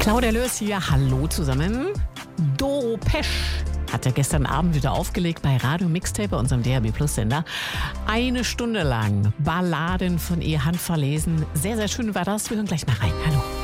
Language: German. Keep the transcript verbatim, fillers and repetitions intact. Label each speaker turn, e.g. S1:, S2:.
S1: Claudia Lörs hier, hallo zusammen. Doro Pesch hat ja gestern Abend wieder aufgelegt bei Radio Mixtape, bei unserem D A B Plus Sender. Eine Stunde lang Balladen von ihr handverlesen. Sehr, sehr schön war das. Wir hören gleich mal rein. Hallo.